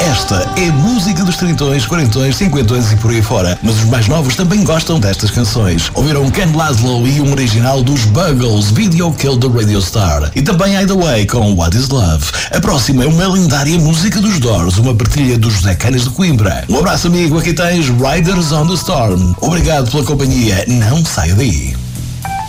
Esta é música dos tritões, quarentões, cinquentões e por aí fora. Mas os mais novos também gostam destas canções. Ouviram Ken Laszlo e um original dos Buggles, Video Kill the Radio Star. E também Hideaway com What is Love. A próxima é uma lendária música dos Doors, uma partilha dos José Canas de Coimbra. Um abraço, amigo. Aqui tens Riders on the Storm. Obrigado pela companhia. Não saia daí.